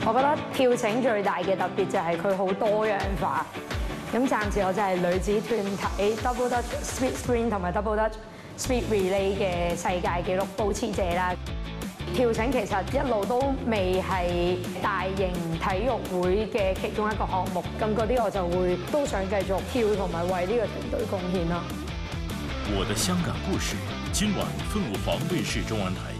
我覺得跳繩最大嘅特別就係佢好多樣化。咁暫時我就係女子團體 Double Dutch Speed Sprint 同埋 Double Dutch Speed Relay 嘅世界紀錄保持者啦。跳繩其實一路都未係大型體育會嘅其中一個項目，咁嗰啲我就會都想繼續跳同埋為呢個團隊貢獻咯。 我的香港故事，今晚凤凰衛視中文台